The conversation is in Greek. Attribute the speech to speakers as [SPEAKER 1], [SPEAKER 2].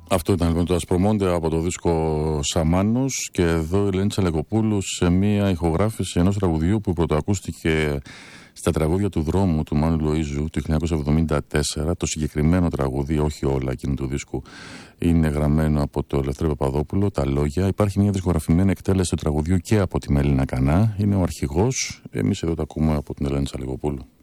[SPEAKER 1] Αυτό ήταν λοιπόν το Ασπρομόντε από το δίσκο Σαμάνος, και εδώ η Ελένη Τσαλεκοπούλου σε μια ηχογράφηση ενός τραγουδιού που πρωτοακούστηκε στα τραγούδια του δρόμου του Μάνου Λοΐζου του 1974. Το συγκεκριμένο τραγούδι, όχι όλα εκείνου του δίσκου, είναι γραμμένο από το Ελευθερίο Παπαδόπουλο, τα λόγια. Υπάρχει μια δισκογραφημένη εκτέλεση του τραγουδιού και από τη Μελίνα Κανά. Είναι ο αρχηγός. Εμείς εδώ το ακούμε από την Ελένη Τσαλεκοπούλου.